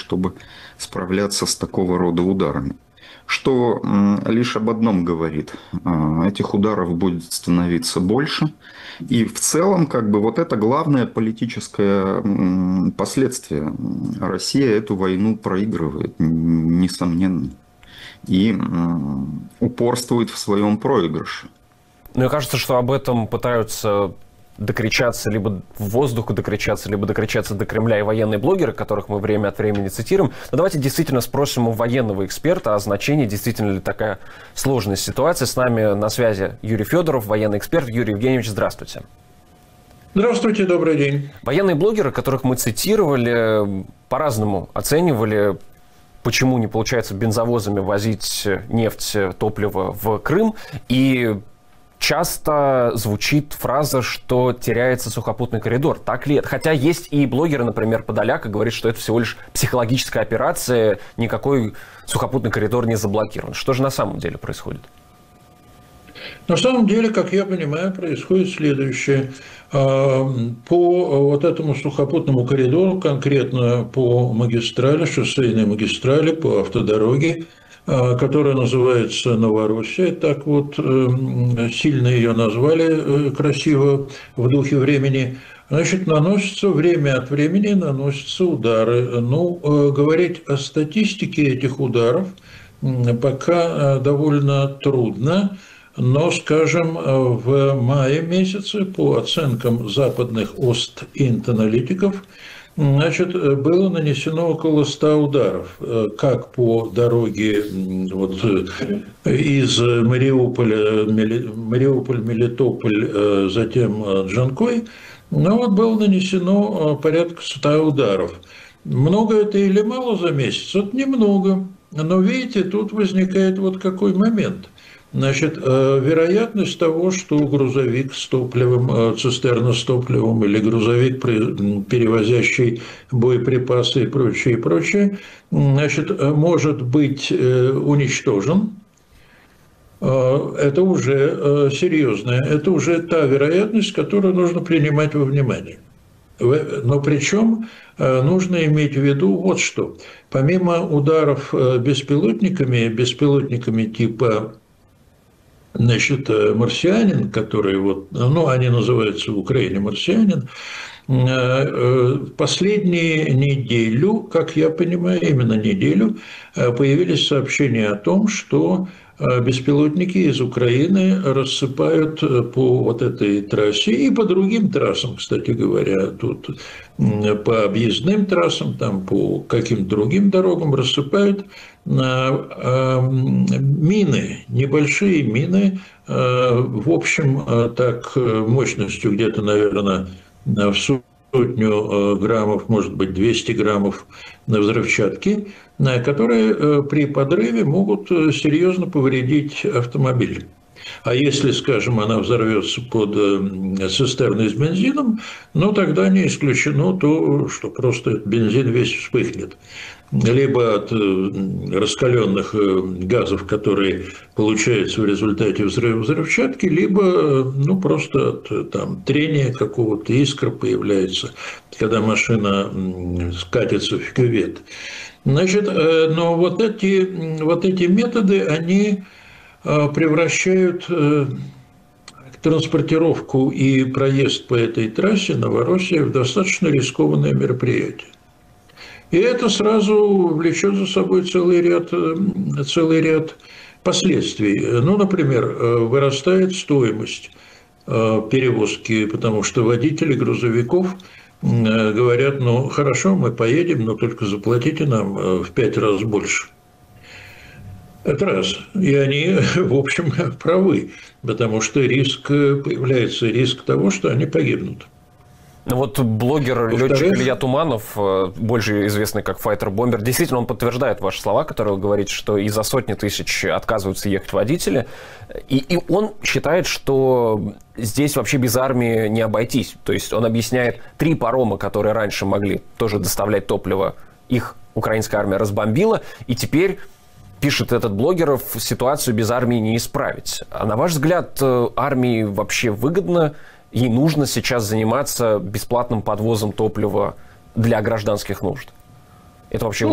чтобы справляться с такого рода ударами. Что лишь об одном говорит. Этих ударов будет становиться больше. И в целом, как бы, вот это главное политическое последствие. Россия эту войну проигрывает, несомненно. И упорствует в своем проигрыше. Мне кажется, что об этом пытаются докричаться, либо в воздух докричаться, либо докричаться до Кремля и военные блогеры, которых мы время от времени цитируем. Но давайте действительно спросим у военного эксперта о значении, действительно ли такая сложная ситуация. С нами на связи Юрий Федоров, военный эксперт. Юрий Евгеньевич, здравствуйте. Здравствуйте, добрый день. Военные блогеры, которых мы цитировали, по-разному оценивали, почему не получается бензовозами возить нефть, топливо в Крым. И часто звучит фраза, что теряется сухопутный коридор. Так ли это? Хотя есть и блогеры, например, Подоляк, говорит, что это всего лишь психологическая операция, никакой сухопутный коридор не заблокирован. Что же на самом деле происходит? На самом деле, как я понимаю, происходит следующее. По вот этому сухопутному коридору, конкретно по магистрали, шоссейной магистрали, по автодороге, которая называется Новороссия, так вот сильно ее назвали красиво в духе времени, значит, наносятся время от времени, наносятся удары. Ну, говорить о статистике этих ударов пока довольно трудно. Но, скажем, в мае месяце, по оценкам западных Ост-Инт-аналитиков, значит, было нанесено около 100 ударов, как по дороге вот, из Мариуполь, Мелитополь, затем Джанкой, но вот было нанесено порядка 100 ударов. Много это или мало за месяц? Вот немного. Но видите, тут возникает вот какой момент – значит, вероятность того, что грузовик с топливом, цистерна с топливом или грузовик, перевозящий боеприпасы и прочее, значит, может быть уничтожен, это уже серьезная, это уже та вероятность, которую нужно принимать во внимание. Но причем нужно иметь в виду вот что. Помимо ударов беспилотниками типа, значит, «Марсианин», который вот, ну, они называются в Украине «Марсианин», последнюю неделю, как я понимаю, именно неделю, появились сообщения о том, что беспилотники из Украины рассыпают по вот этой трассе и по другим трассам, кстати говоря, тут по объездным трассам, там по каким-то другим дорогам рассыпают мины, небольшие мины, в общем, так мощностью где-то, наверное, в сотню граммов, может быть, 200 граммов на взрывчатке, которые при подрыве могут серьезно повредить автомобиль. А если, скажем, она взорвется под цистерной с бензином, ну, тогда не исключено то, что просто бензин весь вспыхнет. Либо от раскаленных газов, которые получаются в результате взрыва взрывчатки, либо ну, просто от там, трения какого-то, искра появляется, когда машина скатится в кювет. Значит, но вот эти методы, они превращают транспортировку и проезд по этой трассе Новороссия в достаточно рискованное мероприятие. И это сразу влечет за собой целый ряд последствий. Ну, например, вырастает стоимость перевозки, потому что водители грузовиков говорят, ну, хорошо, мы поедем, но только заплатите нам в 5 раз больше. Это раз. И они, в общем, правы, потому что появляется риск того, что они погибнут. Вот блогер-летчик Илья Туманов, больше известный как файтер-бомбер, действительно, он подтверждает ваши слова, которые вы говорите, что из-за сотни тысяч отказываются ехать водители. И он считает, что здесь вообще без армии не обойтись. То есть он объясняет, 3 парома, которые раньше могли тоже доставлять топливо, их украинская армия разбомбила, и теперь, пишет этот блогер, ситуацию без армии не исправить. А на ваш взгляд, армии вообще выгодно? Ей нужно сейчас заниматься бесплатным подвозом топлива для гражданских нужд? Это вообще